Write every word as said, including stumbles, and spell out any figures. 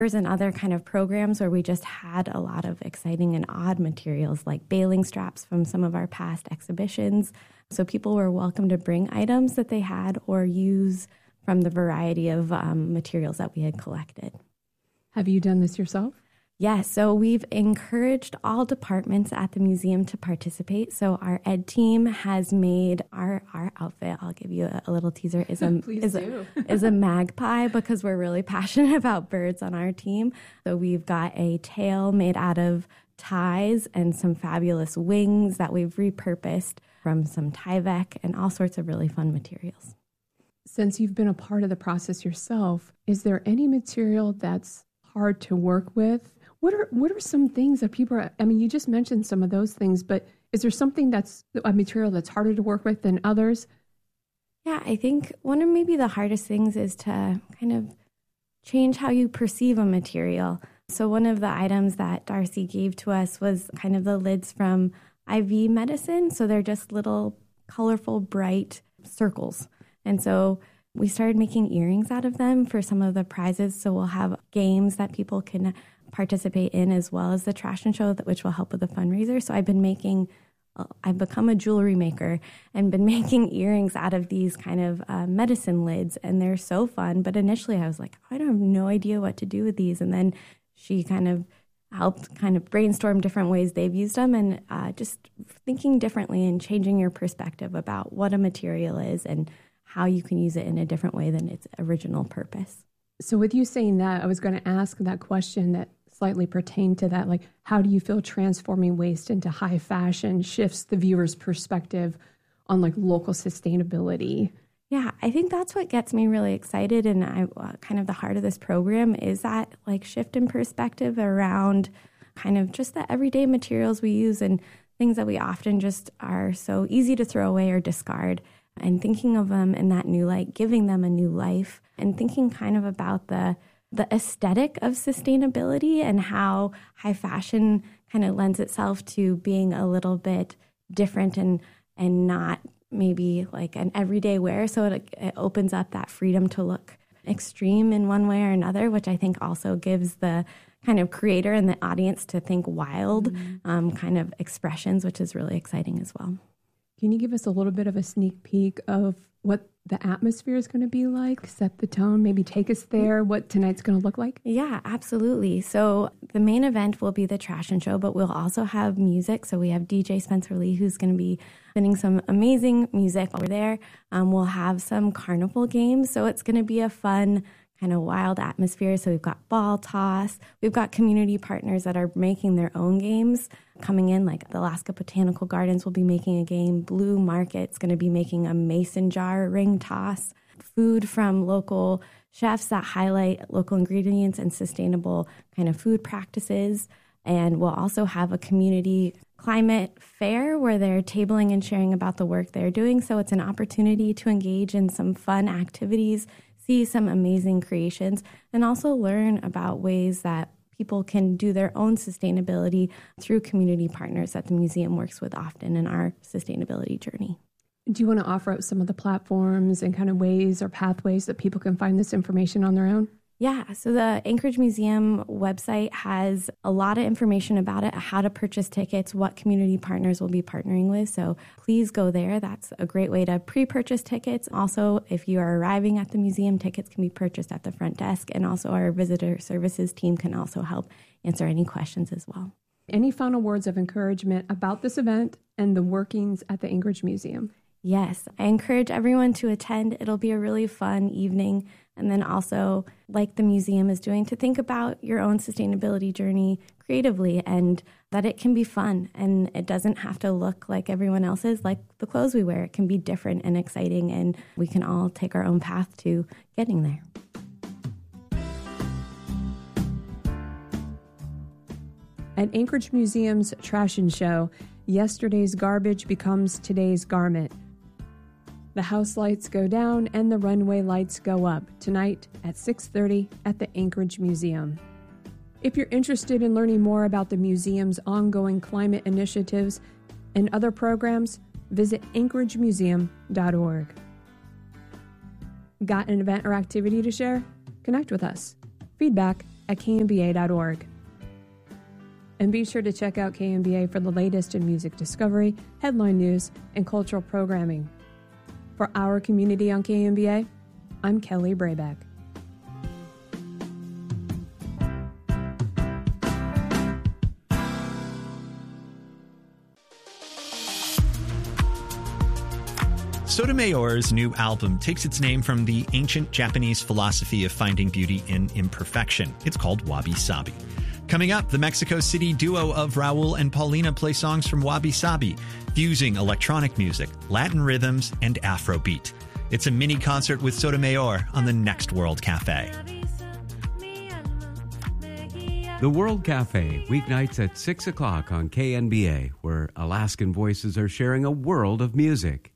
and other kind of programs where we just had a lot of exciting and odd materials like baling straps from some of our past exhibitions. So people were welcome to bring items that they had or use from the variety of um, materials that we had collected. Have you done this yourself? Yes, so we've encouraged all departments at the museum to participate. So our ed team has made our, our outfit, I'll give you a, a little teaser, is a, is, a, is a magpie because we're really passionate about birds on our team. So we've got a tail made out of ties and some fabulous wings that we've repurposed from some Tyvek and all sorts of really fun materials. Since you've been a part of the process yourself, is there any material that's hard to work with? What are what are some things that people are, I mean, you just mentioned some of those things, but is there something that's a material that's harder to work with than others? Yeah, I think one of maybe the hardest things is to kind of change how you perceive a material. So one of the items that Darcy gave to us was kind of the lids from I V medicine. So they're just little colorful, bright circles. And so we started making earrings out of them for some of the prizes. So we'll have games that people can participate in as well as the trash and show, which will help with the fundraiser. So I've been making, I've become a jewelry maker and been making earrings out of these kind of uh, medicine lids. And they're so fun. But initially I was like, I don't have no idea what to do with these. And then she kind of helped kind of brainstorm different ways they've used them and uh, just thinking differently and changing your perspective about what a material is and how you can use it in a different way than its original purpose. So with you saying that, I was going to ask that question that slightly pertained to that, like how do you feel transforming waste into high fashion shifts the viewer's perspective on like local sustainability? Yeah, I think that's what gets me really excited, and I uh, kind of the heart of this program is that like shift in perspective around kind of just the everyday materials we use and things that we often just are so easy to throw away or discard, and thinking of them in that new light, giving them a new life, and thinking kind of about the the aesthetic of sustainability and how high fashion kind of lends itself to being a little bit different and and not maybe like an everyday wear. So it, it opens up that freedom to look extreme in one way or another, which I think also gives the kind of creator and the audience to think wild mm-hmm. um, kind of expressions, which is really exciting as well. Can you give us a little bit of a sneak peek of what the atmosphere is going to be like? Set the tone, maybe take us there, what tonight's going to look like? Yeah, absolutely. So the main event will be the trash and show, but we'll also have music. So we have D J Spencer Lee, who's going to be spinning some amazing music over there. Um, we'll have some carnival games. So it's going to be a fun kind of wild atmosphere. So we've got ball toss. We've got community partners that are making their own games coming in, like the Alaska Botanical Gardens will be making a game. Blue Market's going to be making a mason jar ring toss. Food from local chefs that highlight local ingredients and sustainable kind of food practices. And we'll also have a community climate fair where they're tabling and sharing about the work they're doing. So it's an opportunity to engage in some fun activities, see some amazing creations, and also learn about ways that people can do their own sustainability through community partners that the museum works with often in our sustainability journey. Do you want to offer up some of the platforms and kind of ways or pathways that people can find this information on their own? Yeah, so the Anchorage Museum website has a lot of information about it, how to purchase tickets, what community partners will be partnering with. So please go there. That's a great way to pre-purchase tickets. Also, if you are arriving at the museum, tickets can be purchased at the front desk. And also our visitor services team can also help answer any questions as well. Any final words of encouragement about this event and the workings at the Anchorage Museum? Yes, I encourage everyone to attend. It'll be a really fun evening. And then also, like the museum is doing, to think about your own sustainability journey creatively and that it can be fun and it doesn't have to look like everyone else's, like the clothes we wear. It can be different and exciting, and we can all take our own path to getting there. At Anchorage Museum's Trash and Show, yesterday's garbage becomes today's garment. The house lights go down and the runway lights go up tonight at six thirty at the Anchorage Museum. If you're interested in learning more about the museum's ongoing climate initiatives and other programs, visit anchorage museum dot org. Got an event or activity to share? Connect with us. Feedback at k n b a dot org. And be sure to check out K N B A for the latest in music discovery, headline news, and cultural programming. For our community on K N B A, I'm Kelly Brayback. Sotomayor's new album takes its name from the ancient Japanese philosophy of finding beauty in imperfection. It's called Wabi Sabi. Coming up, the Mexico City duo of Raul and Paulina play songs from Wabi Sabi, fusing electronic music, Latin rhythms, and Afrobeat. It's a mini concert with Sotomayor on the Next World Cafe. The World Cafe, weeknights at six o'clock on K N B A, where Alaskan voices are sharing a world of music.